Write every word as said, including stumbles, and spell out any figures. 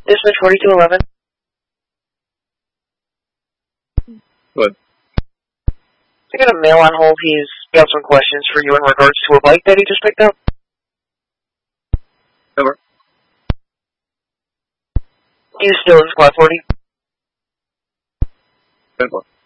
Dispatch forty-two eleven. Good. I got a male on hold. He's got some questions for you in regards to a bike that he just picked up. Over. He's still in squad forty. Good one.